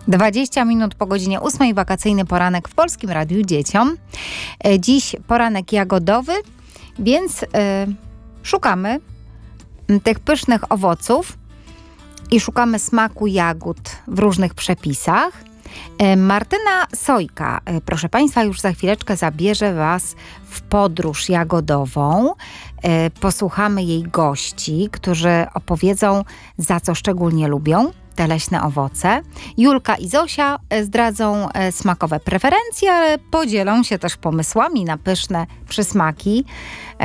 20 minut po godzinie 8, wakacyjny poranek w Polskim Radiu Dzieciom. Dziś poranek jagodowy, więc szukamy tych pysznych owoców i szukamy smaku jagód w różnych przepisach. Martyna Sojka, proszę Państwa, już za chwileczkę zabierze Was w podróż jagodową. Posłuchamy jej gości, którzy opowiedzą, za co szczególnie lubią te leśne owoce. Julka i Zosia zdradzą smakowe preferencje, ale podzielą się też pomysłami na pyszne przysmaki.